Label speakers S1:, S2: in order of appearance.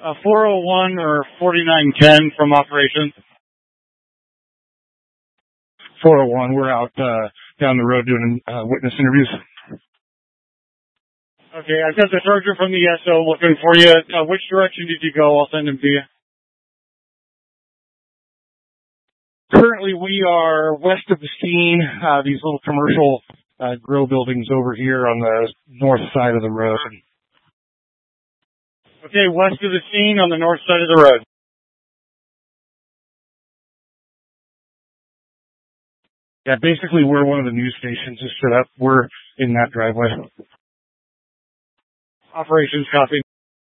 S1: 401 or 4910 from operations.
S2: 401. We're out down the road doing witness interviews.
S1: Okay, I've got the sergeant from the SO looking for you. Which direction did you go? I'll send him to you.
S2: Currently, we are west of the scene. These little commercial grill buildings over here on the north side of the road.
S1: Okay, west of the scene on the north side of the road.
S2: Yeah, basically where one of the news stations is set up. We're in that driveway.
S1: Operations copy.